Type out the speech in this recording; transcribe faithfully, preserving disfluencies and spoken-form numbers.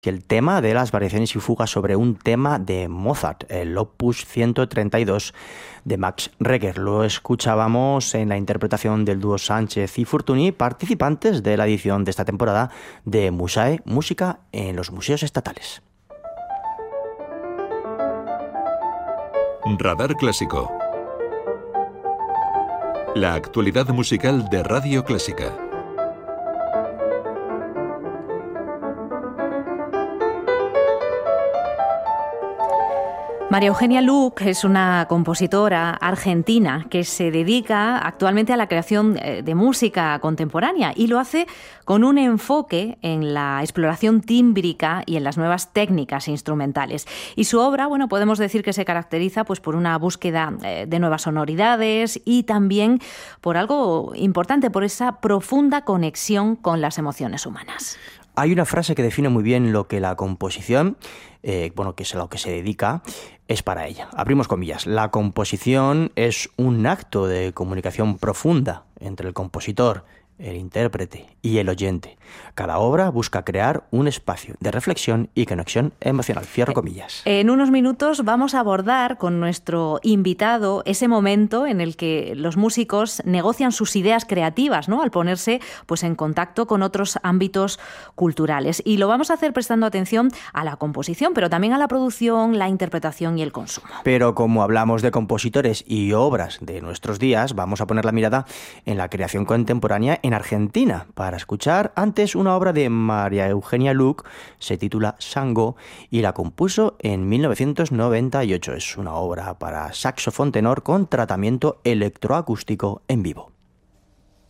el tema de las variaciones y fugas sobre un tema de Mozart, el Opus ciento treinta y dos de Max Reger. Lo escuchábamos en la interpretación del dúo Sánchez y Fortuny, participantes de la edición de esta temporada de Musae, Música en los Museos Estatales. Radar Clásico. La actualidad musical de Radio Clásica. María Eugenia Luc es una compositora argentina que se dedica actualmente a la creación de música contemporánea y lo hace con un enfoque en la exploración tímbrica y en las nuevas técnicas instrumentales. Y su obra, bueno, podemos decir que se caracteriza pues, por una búsqueda de nuevas sonoridades y también por algo importante, por esa profunda conexión con las emociones humanas. Hay una frase que define muy bien lo que la composición, eh, bueno, que es a lo que se dedica, es para ella. Abrimos comillas. La composición es un acto de comunicación profunda entre el compositor, el intérprete y el oyente. Cada obra busca crear un espacio de reflexión y conexión emocional. Cierro comillas. En unos minutos vamos a abordar con nuestro invitado ese momento en el que los músicos negocian sus ideas creativas, ¿no? Al ponerse pues, en contacto con otros ámbitos culturales. Y lo vamos a hacer prestando atención a la composición, pero también a la producción, la interpretación y el consumo. Pero como hablamos de compositores y obras de nuestros días, vamos a poner la mirada en la creación contemporánea en Argentina para escuchar antes una obra de María Eugenia Luc, se titula Shango y la compuso en mil novecientos noventa y ocho. Es una obra para saxofón tenor con tratamiento electroacústico en vivo.